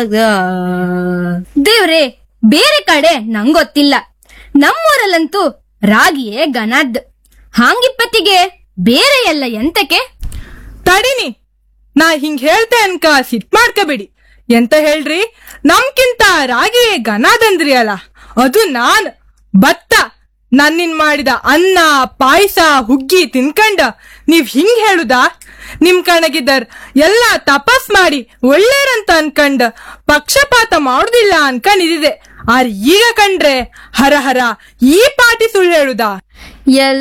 ದೇವ್ರೇ, ಬೇರೆ ಕಡೆ ನಂಗೊತ್ತಿಲ್ಲ. ನಮ್ಮೂರಲ್ಲಂತೂ ರಾಗಿಯೇ ಗನದ್. ಹಾಂಗಿಪ್ಪತ್ತಿಗೆ ಬೇರೆ ಎಲ್ಲ ಎಂತಕ್ಕೆ? ತಡಿನಿ, ನಾ ಹಿಂಗ್ ಹೇಳ್ತೆ ಅನ್ಕ ಸಿಟ್ ಮಾಡ್ಕಬೇಡಿ. ಎಂತ ಹೇಳ್ರಿ, ನಮ್ಕಿಂತ ರಾಗಿಯೇ ಗನಾದಂದ್ರಿ ಅಲ್ಲ, ಅದು ಭತ್ತ ನನ್ನಿನ್ ಮಾಡಿದ ಅನ್ನ ಪಾಯಸ ಹುಗ್ಗಿ ತಿನ್ಕಂಡ ನೀವ್ ಹಿಂಗ್ ಹೇಳುದಾ? ನಿಮ್ ಕಣಗಿದ್ದರ್ ಎಲ್ಲ ತಪಸ್ ಮಾಡಿ ಒಳ್ಳೇರಂತ ಅನ್ಕಂಡ್ ಪಕ್ಷಪಾತ ಮಾಡುದಿಲ್ಲ ಅನ್ಕೊಂಡಿದ್ದೆ. ಆರ್ ಈಗ ಕಂಡ್ರೆ ಹರ ಹರ ಈ ಪಾಟಿ ಸುಳ್ಳು ಹೇಳುದಾ?